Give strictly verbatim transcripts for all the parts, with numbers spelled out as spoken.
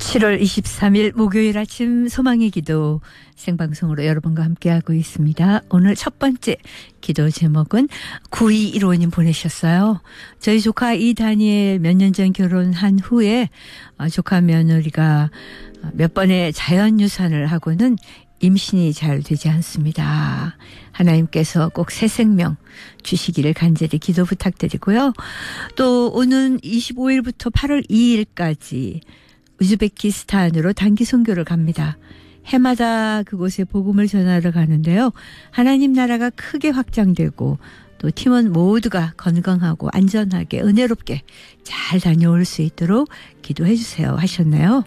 칠월 이십삼일 목요일 아침 소망의 기도 생방송으로 여러분과 함께하고 있습니다. 오늘 첫 번째 기도 제목은 구이일오님 보내셨어요. 저희 조카 이다니엘 몇 년 전 결혼한 후에 조카 며느리가 몇 번의 자연유산을 하고는 임신이 잘 되지 않습니다. 하나님께서 꼭 새 생명 주시기를 간절히 기도 부탁드리고요. 또 오는 이십오일부터 팔월 이일까지 우즈베키스탄으로 단기 선교를 갑니다. 해마다 그곳에 복음을 전하러 가는데요. 하나님 나라가 크게 확장되고 또 팀원 모두가 건강하고 안전하게 은혜롭게 잘 다녀올 수 있도록 기도해 주세요 하셨나요?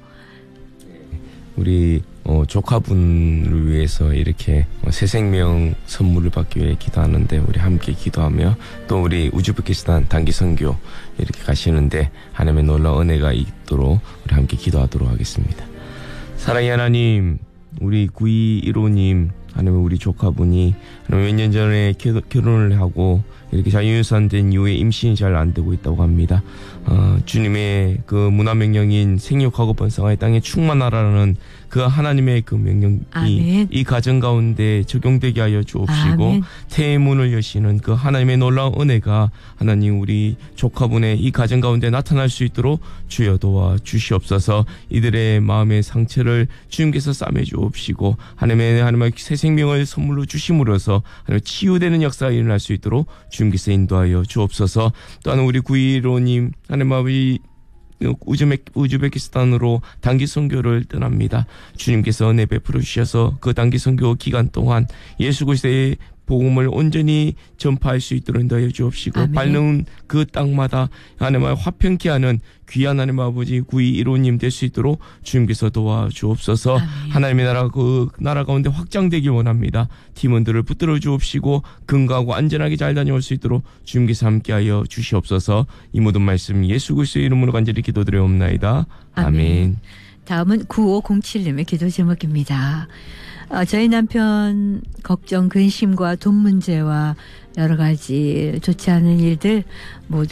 우리 어, 조카분을 위해서 이렇게 새 생명 선물을 받기 위해 기도하는데 우리 함께 기도하며 또 우리 우즈베키스탄 단기 선교 이렇게 가시는데 하나님의 놀라운 은혜가 있도록 우리 함께 기도하도록 하겠습니다. 사랑의 하나님, 우리 구이일오님 하나님 우리 조카분이 몇 년 전에 결혼을 하고 이렇게 자연유산 된 이후에 임신이 잘 안 되고 있다고 합니다. 어, 주님의 그 문화명령인 생육하고 번성하여 땅에 충만하라는 그 하나님의 그 명령이 아멘. 이 가정 가운데 적용되게 하여 주옵시고 아멘. 태의 문을 여시는 그 하나님의 놀라운 은혜가 하나님 우리 조카분의 이 가정 가운데 나타날 수 있도록 주여 도와 주시옵소서. 이들의 마음의 상처를 주님께서 싸매 주옵시고 하나님의 하나님의 새 생명을 선물로 주심으로써 하나님 치유되는 역사가 일어날 수 있도록 주님께서 인도하여 주옵소서. 또한 우리 구이일오님 하나님 아버지 우즈베키스탄으로 단기 선교를 떠납니다. 주님께서 은혜 베풀어 주셔서 그 단기 선교 기간 동안 예수 그리스도의 복음을 온전히 전파할 수 있도록 인도하여 주옵시고 아멘. 밟는 그 땅마다 하나님의 화평케 하는 귀한 하나님 아버지 구이일오님 될 수 있도록 주님께서 도와주옵소서. 아멘. 하나님의 나라 그 나라 가운데 확장되길 원합니다. 팀원들을 붙들어 주옵시고 건강하고 안전하게 잘 다녀올 수 있도록 주님께서 함께하여 주시옵소서. 이 모든 말씀 예수 그리스도의 이름으로 간절히 기도드려옵나이다. 아멘. 아멘. 다음은 구오공칠님의 기도 제목입니다. 어, 저희 남편 걱정, 근심과 돈 문제와 여러 가지 좋지 않은 일들 모두